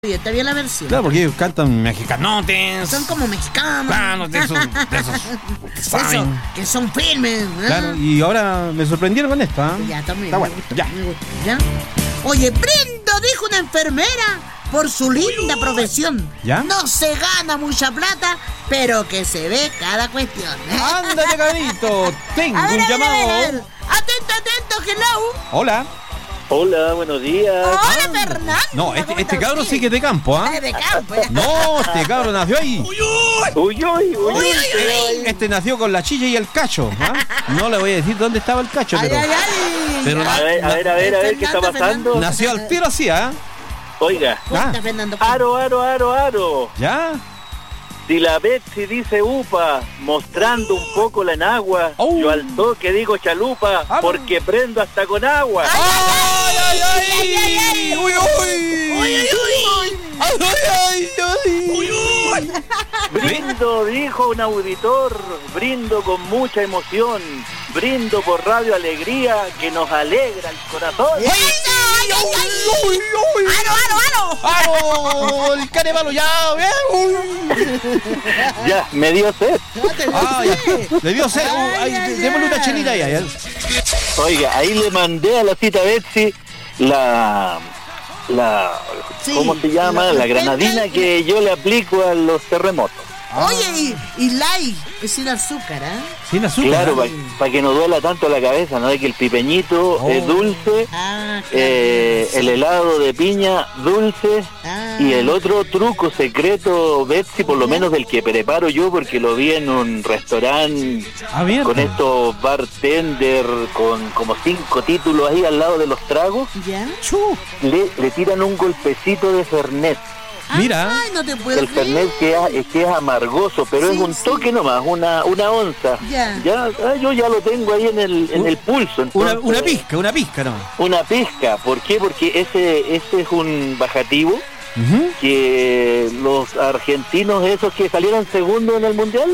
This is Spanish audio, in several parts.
Está bien la versión. Claro, porque ellos cantan mexicanotes. Son como mexicanos. Claro, de esos Eso, que son firmes. ¿Eh? Claro, y ahora me sorprendieron con esto, ¿eh? Ya, también. Está bueno, ya. Me gusta, ¿ya? Oye, Brendo, dijo una enfermera, por su linda profesión. ¿Ya? No se gana mucha plata, pero que se ve cada cuestión. Ándale, cabrito. Tengo un llamado. A ver. Atento, hello. Hola. Hola, buenos días. Hola, Fernando. No, este cabro sí que es de campo, ¿ah? De campo, ya. No, este cabro nació ahí. Uy. Este nació con la chilla y el cacho, ¿ah? No le voy a decir dónde estaba el cacho, Ay, pero ay, ay. pero A ver, ¿qué está pasando? nació al tiro así, ¿ah? Oiga, Cuenta, Fernando. aro. ¿Ya? Si la Betsy dice upa, mostrando un poco la enagua, Oh. yo al toque digo chalupa, Ah, porque prendo hasta con agua. ¡Ay! ¡Uy! Brindo, dijo un auditor, brindo con mucha emoción, brindo por Radio Alegría, que nos alegra el corazón. ¡Aro! ¡El carevalo ya! Ya, me dio sed. ¡Ah, ya! Le dio sed. Démosle una chelita ahí. Oiga, ahí le mandé a la cita Betsy la Sí, ¿cómo se llama? La granadina que yo le aplico a los terremotos. Oye, y light, es sin azúcar, ¿eh? Sin azúcar. Claro, para que no duela tanto la cabeza, ¿no? De que el pipeñito es dulce, Claro. el helado de piña dulce, Ah. y el otro truco secreto, Betsy, por lo menos del que preparo yo, porque lo vi en un restaurante Abierto. con estos bartender, con como 5 títulos ahí al lado de los tragos, ¿Ya? le tiran un golpecito de Fernet. Mira. Ay, no te puedo El Fernet que es amargoso, pero Sí, es un toque nomás, una onza. Ya. Yo ya lo tengo ahí en el pulso. Una entonces, pizca nomás. Una pizca. ¿Por qué? Porque ese es un bajativo que los argentinos, esos que salieron segundo en el mundial,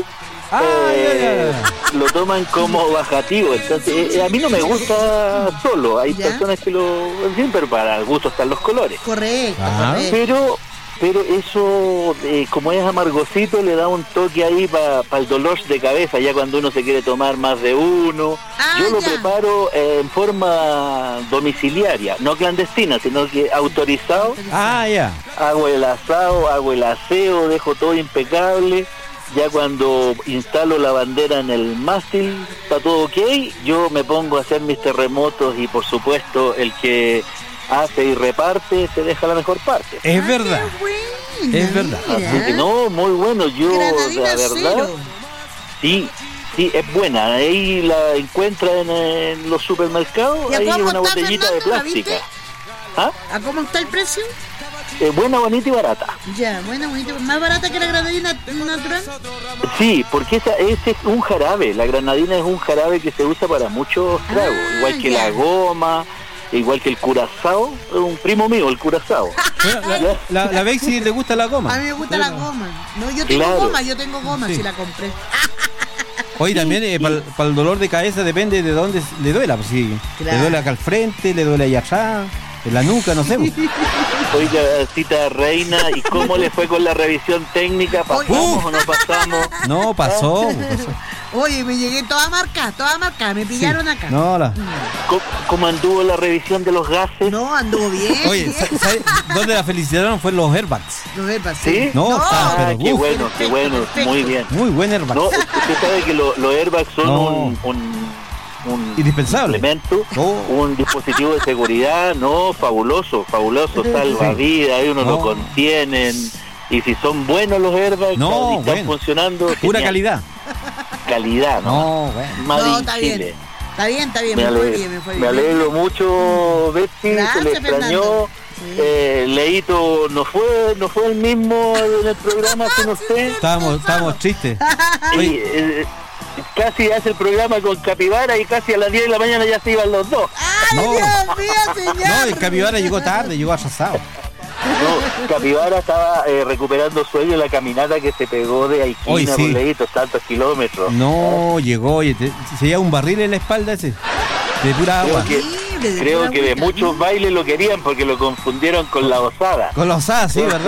lo toman como bajativo. Entonces, a mí no me gusta solo. Hay ¿Ya? personas que lo... En fin, pero para el gusto están los colores. Correcto, Ajá. correcto. Pero eso, como es amargosito, le da un toque ahí para el dolor de cabeza, ya cuando uno se quiere tomar más de uno. Ah, Yo lo ya. preparo en forma domiciliaria, no clandestina, sino que autorizado. Ya. Hago el asado, hago el aseo, dejo todo impecable. Ya cuando instalo la bandera en el mástil, está todo ok. Yo me pongo a hacer mis terremotos y, por supuesto, el que hace y reparte se deja la mejor parte. Es verdad. Es verdad. Así que no, muy bueno. Yo, Granadina la verdad, cero. sí, es buena. Ahí la encuentra en los supermercados. ¿Y a Ahí cómo una está, botellita de Fernando? ¿La plástica. viste? ¿Ah? ¿A cómo está el precio? Buena, bonita y barata. Ya, bueno, bonito. ¿Más barata que la granadina natural? Sí, porque ese es un jarabe. La granadina es un jarabe que se usa para muchos tragos. Igual que ya. la goma, igual que el curazao. Es un primo mío, el curazao. La Betsy le gusta la goma. A mí me gusta la goma. No, yo tengo Claro. goma, Sí. si la compré. Oye, también para el dolor de cabeza depende de dónde le duela. Pues, si Claro. le duele acá al frente, le duele allá atrás, en la nuca, no sé. Pues. Oiga, cita reina, ¿y cómo le fue con la revisión técnica? ¿Pasamos o no pasamos? No, pasó. Oye, me llegué toda marcada, me pillaron acá. No, ¿Cómo anduvo la revisión de los gases? No, anduvo bien. Oye, ¿sabes dónde la felicitaron? Fue en los airbags. No me pasé. ¿Sí? No, Ah, pero qué uf, bueno, muy bien. muy buen airbag. No, usted sabe que los airbags son No. un Indispensable. implemento, Oh. un dispositivo de seguridad, fabuloso, salvavidas, ahí uno No. lo contienen, y si son buenos los airbags, No, y están bueno. funcionando, Pura genial. calidad. calidad, ¿no? No, bueno. Made No, in está Chile. bien. Está bien, Me me alegro mucho, Betsy, Gracias, se le extrañó. Fernando. Sí. Leito no fue el mismo en el programa sin usted. Estábamos tristes. Y, casi hace el programa con Capibara y casi a las 10 de la mañana ya se iban los dos. ¡Ay, No. Dios mío, señor! No, el capibara llegó tarde, llegó atrasado. No, Capibara estaba recuperando sueño en la caminata que se pegó de Aiquina Hoy sí. por Leito, tantos kilómetros. No, llegó, oye, se lleva un barril en la espalda ese, de pura agua. Creo que Sí, porque creo que de muchos bailes lo querían porque lo confundieron con la osada. Con la osada, sí, ¿verdad?